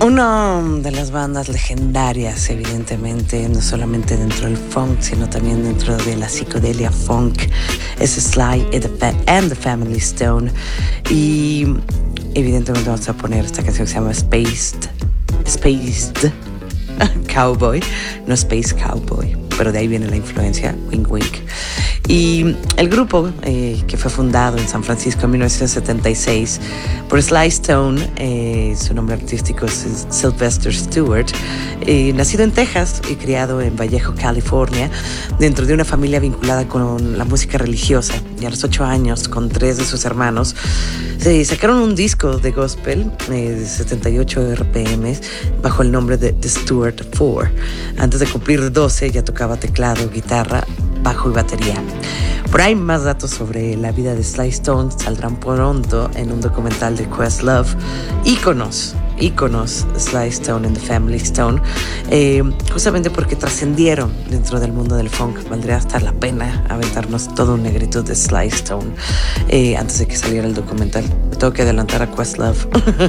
Una de las bandas legendarias, evidentemente, no solamente dentro del funk, sino también dentro de la psicodelia funk, es Sly and the Family Stone. Y evidentemente vamos a poner esta canción que se llama Spaced Cowboy, no Space Cowboy, pero de ahí viene la influencia, wink wink. Y el grupo, que fue fundado en San Francisco en 1976 por Sly Stone, su nombre artístico es Sylvester Stewart, nacido en Texas y criado en Vallejo, California, dentro de una familia vinculada con la música religiosa. Y a los 8 años, con 3 de sus hermanos, sacaron un disco de gospel de 78 RPM bajo el nombre de The Stewart 4. Antes de cumplir 12 ya tocaba teclado, guitarra, bajo y batería. Por ahí más datos sobre la vida de Sly Stone saldrán pronto en un documental de Questlove. Íconos, Sly Stone and the Family Stone, justamente porque trascendieron dentro del mundo del funk. Valdría hasta la pena aventarnos todo un negritud de Sly Stone antes de que saliera el documental. Me tengo que adelantar a Questlove.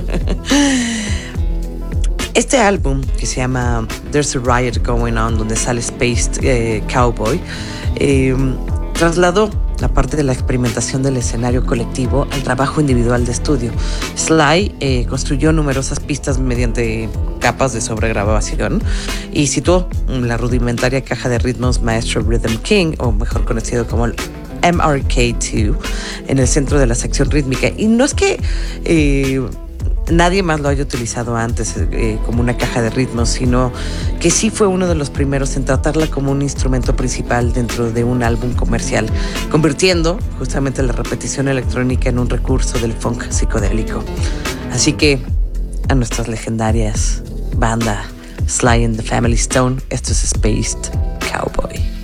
Este álbum, que se llama There's a Riot Going On, donde sale Spaced Cowboy, trasladó la parte de la experimentación del escenario colectivo al trabajo individual de estudio. Sly construyó numerosas pistas mediante capas de sobregrabación y situó la rudimentaria caja de ritmos Maestro Rhythm King, o mejor conocido como el MRK2, en el centro de la sección rítmica. Y no es que nadie más lo haya utilizado antes como una caja de ritmos, sino que sí fue uno de los primeros en tratarla como un instrumento principal dentro de un álbum comercial, convirtiendo justamente la repetición electrónica en un recurso del funk psicodélico. Así que a nuestras legendarias banda Sly and the Family Stone, esto es Spaced Cowboy.